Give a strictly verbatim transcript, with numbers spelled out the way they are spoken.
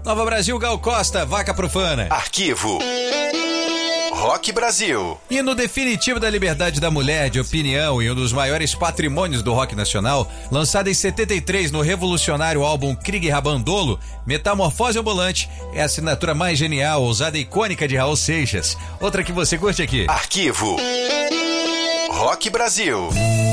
Nova Brasil, Gal Costa, Vaca Profana. Arquivo Rock Brasil. E no definitivo da liberdade da mulher de opinião e um dos maiores patrimônios do rock nacional, lançado em setenta e três no revolucionário álbum Krieg Rabandolo, Metamorfose Ambulante é a assinatura mais genial, ousada e icônica de Raul Seixas. Outra que você curte aqui. Arquivo Rock Brasil.